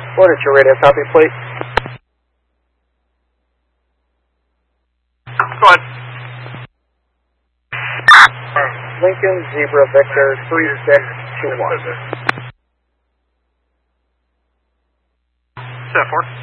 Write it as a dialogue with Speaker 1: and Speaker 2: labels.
Speaker 1: What is your radio copy, please?
Speaker 2: Go ahead.
Speaker 1: Lincoln Zebra Victor 3621.
Speaker 2: Set 4.